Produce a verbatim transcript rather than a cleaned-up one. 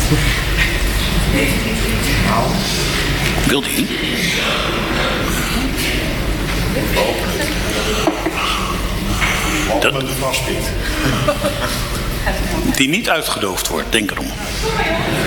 Wil die? Dat die niet uitgedoofd wordt, denk erom.